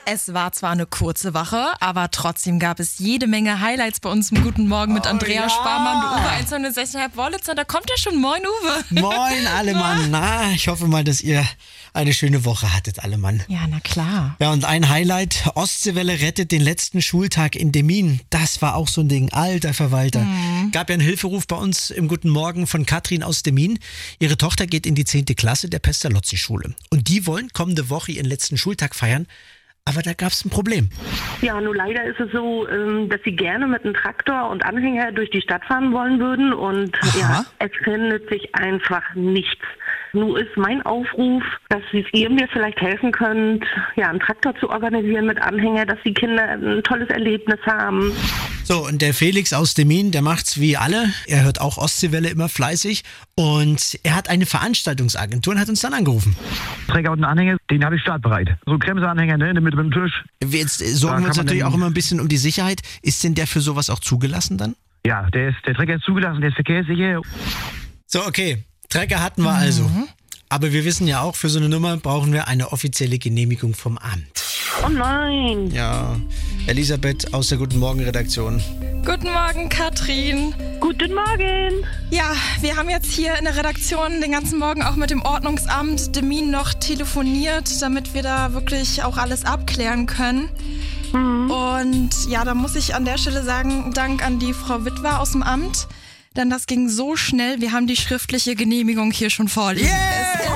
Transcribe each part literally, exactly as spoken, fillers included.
Es war zwar eine kurze Woche, aber trotzdem gab es jede Menge Highlights bei uns im Guten Morgen mit Oh, Andrea ja. Sparmann und Uwe eins null sechs Komma fünf Wollitzer. Da kommt er schon. Moin, Uwe. Moin, alle Mann. Na, ich hoffe mal, dass ihr eine schöne Woche hattet, alle Mann. Ja, na klar. Ja, und ein Highlight, Ostseewelle rettet den letzten Schultag in Demmin. Das war auch so ein Ding, alter Verwalter. Mhm. Gab ja einen Hilferuf bei uns im Guten Morgen von Katrin aus Demmin. Ihre Tochter geht in die zehnte Klasse der Pestalozzi-Schule. Und die wollen kommende Woche ihren letzten Schultag feiern. Aber da gab es ein Problem. Ja, nur leider ist es so, dass sie gerne mit einem Traktor und Anhänger durch die Stadt fahren wollen würden. Und Aha. ja, es findet sich einfach nichts. Nun ist mein Aufruf, dass ihr mir vielleicht helfen könnt, ja, einen Traktor zu organisieren mit Anhänger, dass die Kinder ein tolles Erlebnis haben. So, und der Felix aus Demmin, der macht's wie alle. Er hört auch Ostseewelle immer fleißig. Und er hat eine Veranstaltungsagentur und hat uns dann angerufen. Träger und Anhänger, den habe ich startbereit. So ein Bremseanhänger, ne, in der Mitte mit dem Tisch. Jetzt äh, sorgen Da wir uns kann man natürlich dann- auch immer ein bisschen um die Sicherheit. Ist denn der für sowas auch zugelassen dann? Ja, der, ist, der Träger ist zugelassen, der ist verkehrssicher. So, okay. Trecker hatten wir also. Aber wir wissen ja auch, für so eine Nummer brauchen wir eine offizielle Genehmigung vom Amt. Oh nein! Ja, Elisabeth aus der Guten Morgen Redaktion. Guten Morgen, Katrin. Guten Morgen! Ja, wir haben jetzt hier in der Redaktion den ganzen Morgen auch mit dem Ordnungsamt Demmin noch telefoniert, damit wir da wirklich auch alles abklären können. Und ja, da muss ich an der Stelle sagen, Dank an die Frau Witwer aus dem Amt, denn das ging so schnell, wir haben die schriftliche Genehmigung hier schon vorliegen. Es ist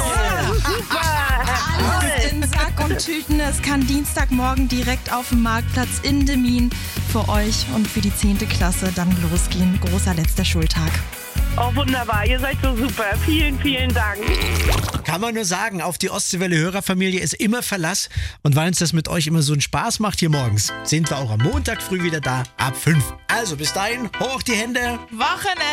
alles in Sack und Tüten. Es kann Dienstagmorgen direkt auf dem Marktplatz in Demmin für euch und für die zehnte Klasse dann losgehen. Großer letzter Schultag. Oh, wunderbar, ihr seid so super. Vielen, vielen Dank. Kann man nur sagen, auf die Ostseewelle-Hörerfamilie ist immer Verlass. Und weil uns das mit euch immer so einen Spaß macht hier morgens, sind wir auch am Montag früh wieder da ab fünf. Also bis dahin, hoch die Hände. Wochenende!